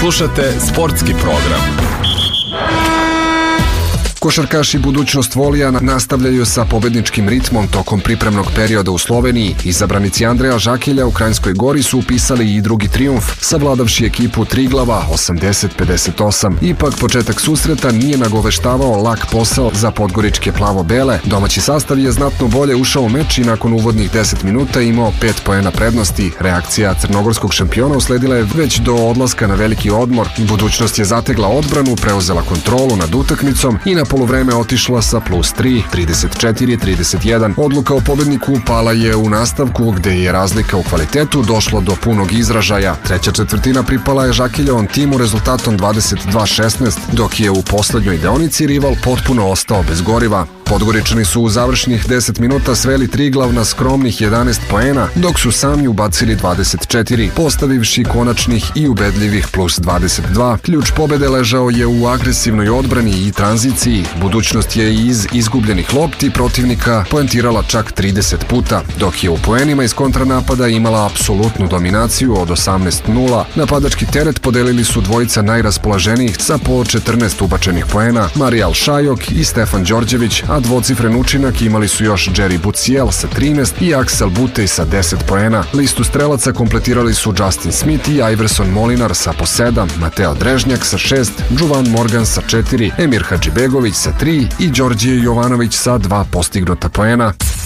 Slušate sportski program. Košarkaši Budućnost Volija nastavljaju sa pobedničkim ritmom tokom pripremnog perioda u Sloveniji. Izabranici Andreja Žakelja u Kranjskoj Gori su upisali i drugi trijumf, savladavši ekipu Triglava 80-58. Ipak početak susreta nije nagoveštavao lak posao za podgoričke plavo-bele. Domaći sastav je znatno bolje ušao u meč i nakon uvodnih 10 minuta imao 5 poena prednosti. Reakcija crnogorskog šampiona usledila je već do odlaska na veliki odmor. Budućnost je zategla odbranu, preuzela kontrolu nad utakmicom i na poluvreme otišla sa +3, 34-31. Odluka o pobedniku pala je u nastavku, gde je razlika u kvalitetu došla do punog izražaja. Treća četvrtina pripala je Žakeljevom timu rezultatom 22-16, dok je u poslednjoj deonici rival potpuno ostao bez goriva. Podgoričani su u završnih 10 minuta sveli Triglav na skromnih 11 poena, dok su sami ubacili 24, postavivši konačnih i ubedljivih +22. Ključ pobede ležao je u agresivnoj odbrani i tranziciji. Budućnost je iz izgubljenih lopti protivnika poentirala čak 30 puta, dok je u poenima iz kontranapada imala apsolutnu dominaciju od 18-0. Napadački teret podelili su dvojica najraspoloženijih sa po 14 ubačenih poena, Marijal Šajok i Stefan Đorđević, a dvocifren učinak imali su još Jerry Bucijel sa 13 i Aksel Butej sa 10 poena. Listu strelaca kompletirali su Justin Smith i Iverson Molinar sa po 7, Mateo Drežnjak sa 6, Džuvan Morgan sa 4, Emir Hadžibegović sa 3 i Đorđije Jovanović sa 2 postignuta poena.